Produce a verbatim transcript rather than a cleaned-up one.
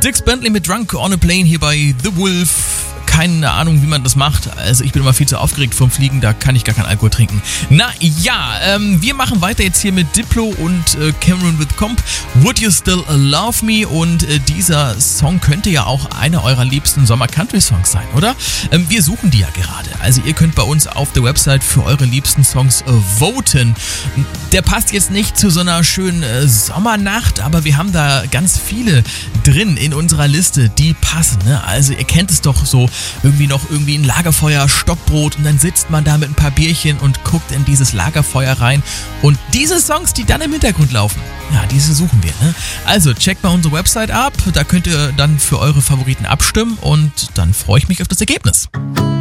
Dix Bentley mit Drunk on a Plane hier bei The Wolf. Keine Ahnung, wie man das macht. Also ich bin immer viel zu aufgeregt vom Fliegen, da kann ich gar keinen Alkohol trinken. Na ja, ähm, wir machen weiter jetzt hier mit Diplo und äh, Cameron with Comp. Would You Still Love Me? Und äh, dieser Song könnte ja auch einer eurer liebsten Sommer-Country-Songs sein, oder? Ähm, wir suchen die ja gerade. Also ihr könnt bei uns auf der Website für eure liebsten Songs äh, voten. Der passt jetzt nicht zu so einer schönen äh, Sommernacht, aber wir haben da ganz viele drin in unserer Liste, die passen. Ne? Also ihr kennt es doch so, irgendwie noch irgendwie ein Lagerfeuer, Stockbrot und dann sitzt man da mit ein paar Bierchen und guckt in dieses Lagerfeuer rein und diese Songs, die dann im Hintergrund laufen, ja, diese suchen wir, ne? Also checkt mal unsere Website ab, da könnt ihr dann für eure Favoriten abstimmen und dann freue ich mich auf das Ergebnis.